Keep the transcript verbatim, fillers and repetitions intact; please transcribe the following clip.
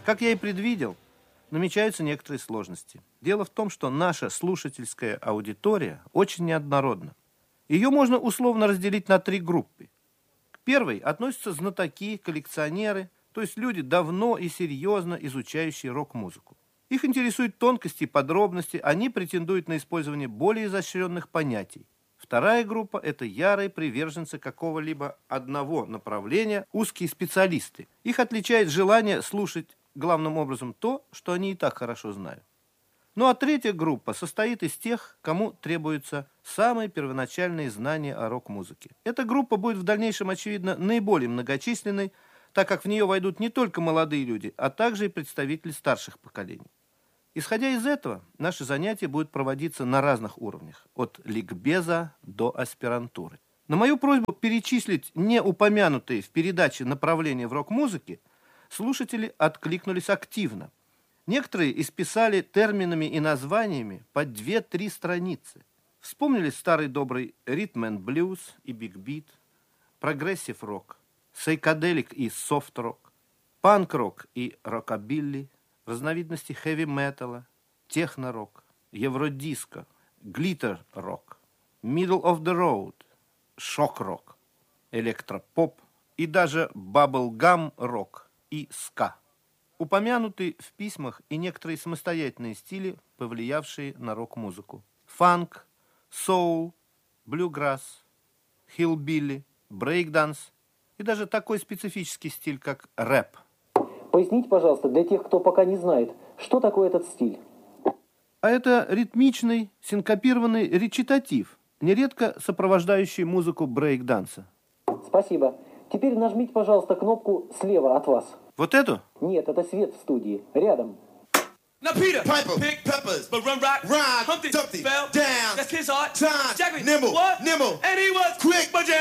Как я и предвидел, намечаются некоторые сложности. Дело в том, что наша слушательская аудитория очень неоднородна. Ее можно условно разделить на три группы. К первой относятся знатоки, коллекционеры, то есть люди, давно и серьезно изучающие рок-музыку. Их интересуют тонкости и подробности, они претендуют на использование более изощренных понятий. Вторая группа – это ярые приверженцы какого-либо одного направления, узкие специалисты. Их отличает желание слушать главным образом то, что они и так хорошо знают. Ну а третья группа состоит из тех, кому требуются самые первоначальные знания о рок-музыке. Эта группа будет в дальнейшем, очевидно, наиболее многочисленной, так как в нее войдут не только молодые люди, а также и представители старших поколений. Исходя из этого, наши занятия будут проводиться на разных уровнях, от ликбеза до аспирантуры. На мою просьбу перечислить не упомянутые в передаче направления в рок-музыке, слушатели откликнулись активно. Некоторые исписали терминами и названиями по две-три страницы. Вспомнили старый добрый ритм-энд-блюз и биг-бит, прогрессив-рок, сайкаделик и софт-рок, панк-рок и рокабилли, разновидности хэви-металла, техно-рок, евродиско, глиттер-рок, middle of the road, шок-рок, электропоп и даже бабл-гам-рок и ска. Упомянуты в письмах и некоторые самостоятельные стили, повлиявшие на рок-музыку. Фанк, соул, блюграсс, хиллбилли, брейкданс и даже такой специфический стиль, как рэп. Поясните, пожалуйста, для тех, кто пока не знает, что такое этот стиль? А это ритмичный, синкопированный речитатив, нередко сопровождающий музыку брейк-данса. Спасибо. Теперь нажмите, пожалуйста, кнопку слева от вас. Вот эту? Нет, это свет в студии. Рядом. Now Peter, Piper, pick peppers, but run rock, rhyme, Humpty, Dumpty, fell down, that's his heart, time, Jackie, nimble, what? nimble, and he was quick, but